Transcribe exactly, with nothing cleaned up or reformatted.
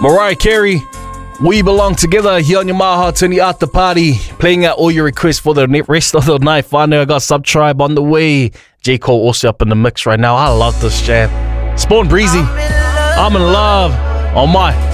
Mariah Carey, We Belong Together here on your Maha Tuni After Party. Playing out all your requests for the rest of the night. Finally, I got Sub Tribe on the way. J. Cole also up in the mix right now. I love this jam. Spawn Breezy, I'm in love. On my